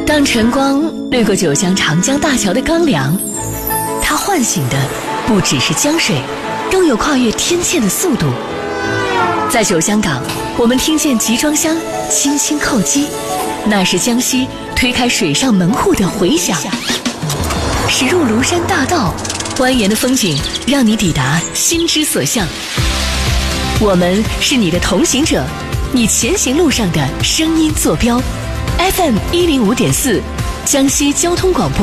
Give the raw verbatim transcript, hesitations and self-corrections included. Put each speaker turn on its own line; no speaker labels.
当晨光掠过九江长江大桥的钢梁，它唤醒的不只是江水，更有跨越天堑的速度。在九江港，我们听见集装箱轻轻叩击，那是江西推开水上门户的回响。驶入庐山大道，蜿蜒的风景让你抵达心之所向。我们是你的同行者，你前行路上的声音坐标。F M 一零五点四，江西交通广播。